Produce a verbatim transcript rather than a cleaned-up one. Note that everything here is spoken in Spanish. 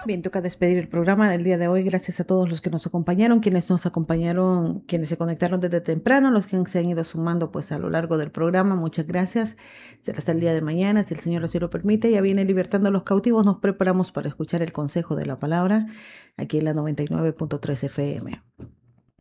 Bien, toca despedir el programa del día de hoy. Gracias a todos los que nos acompañaron, quienes nos acompañaron, quienes se conectaron desde temprano, los que se han ido sumando pues a lo largo del programa. Muchas gracias. Será hasta el día de mañana, si el Señor así lo permite. Ya viene Libertando a los Cautivos. Nos preparamos para escuchar el consejo de la palabra aquí en la noventa y nueve punto tres F M.